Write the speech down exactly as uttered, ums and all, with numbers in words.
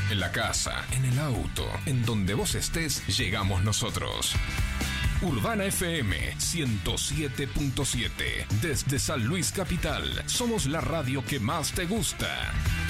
En la casa, en el auto, en donde vos estés, llegamos nosotros. Urbana F M ciento siete punto siete. Desde San Luis Capital, somos la radio que más te gusta.